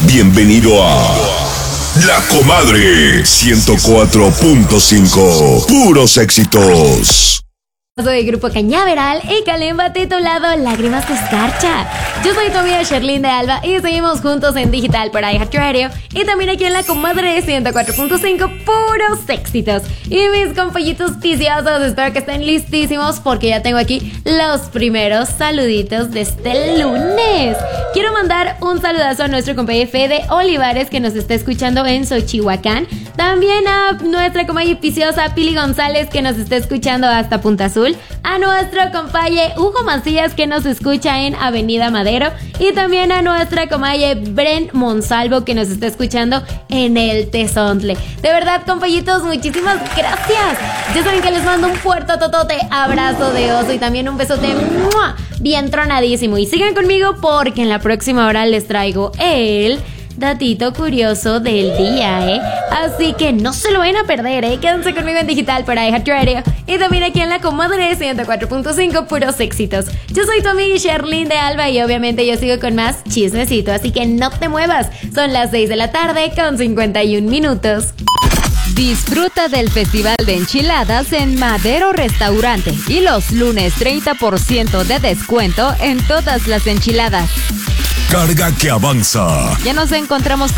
Bienvenido a La Comadre 104.5. Puros éxitos. Soy Grupo Cañaveral y Kalimba titulado Lágrimas de Escarcha. Yo soy tu amiga Sherlyn de Alba y seguimos juntos en digital por iHeartRadio y también aquí en La Comadre 104.5, puros éxitos. Y mis compollitos ticiosos, espero que estén listísimos porque ya tengo aquí los primeros saluditos de este lunes. Quiero mandar un saludazo a nuestro compañero Fede Olivares que nos está escuchando en Xochihuacán. También a nuestra compañera viciosa Pili González que nos está escuchando hasta Punta Azul. A nuestro compañero Hugo Macías que nos escucha en Avenida Madero. Y también a nuestra compañera Bren Monsalvo que nos está escuchando en el Tezontle. De verdad, compañitos, muchísimas gracias. Ya saben que les mando un fuerte totote abrazo de oso y también un besote bien tronadísimo. Y sigan conmigo porque en la próxima hora les traigo el datito curioso del día, Así que no se lo vayan a perder, Quédense conmigo en digital por iHeartRadio y también aquí en La Comadre 104.5, puros éxitos. Yo soy tu amiga Sherlyn de Alba y obviamente yo sigo con más chismecito, así que no te muevas. Son las 6 de la tarde con 51 minutos. Disfruta del Festival de Enchiladas en Madero Restaurante y los lunes 30% de descuento en todas las enchiladas. Carga que avanza. Ya nos encontramos